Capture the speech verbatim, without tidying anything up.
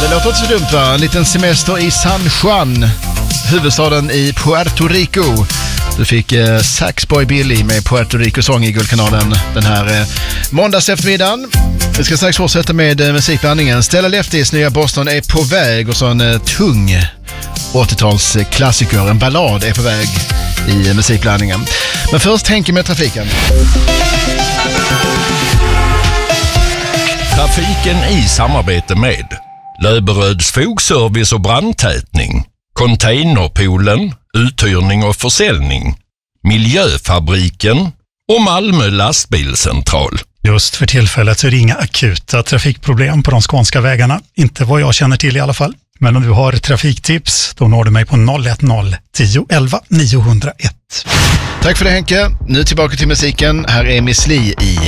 Det låter inte så dumt, va? En liten semester i San Juan, huvudstaden i Puerto Rico. Du fick eh, Saxboy Billy med Puerto Rico-sång i Guldkanalen den här eh, måndags eftermiddagen. Vi ska strax fortsätta med eh, musikblandningen. Stella Leftis nya Boston är på väg och så en eh, tung åttiotalsklassiker, en ballad är på väg i eh, musikblandningen. Men först Henke med trafiken. Trafiken i samarbete med Löberöds fogservice och brandtätning, Containerpoolen, uthyrning och försäljning, Miljöfabriken och Malmö lastbilscentral. Just för tillfället så är det inga akuta trafikproblem på de skånska vägarna. Inte vad jag känner till i alla fall. Men om du har trafiktips, då når du mig på noll ett noll tio elva niohundraett. Tack för det, Henke. Nu tillbaka till musiken. Här är Miss Li i